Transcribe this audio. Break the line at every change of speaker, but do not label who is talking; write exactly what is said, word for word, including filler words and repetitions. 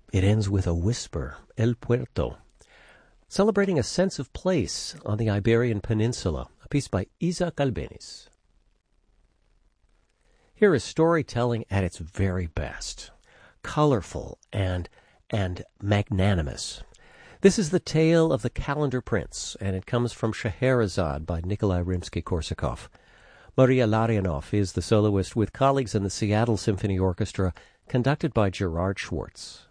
It ends with a whisper, El Puerto, celebrating a sense of place on the Iberian Peninsula, a piece by Isa Calbenis. Here is storytelling at its very best, colorful and and magnanimous. This is the tale of the Calendar Prince, and it comes from Scheherazade by Nikolai Rimsky-Korsakov. Maria Larionov is the soloist with colleagues in the Seattle Symphony Orchestra, conducted by Gerard Schwartz.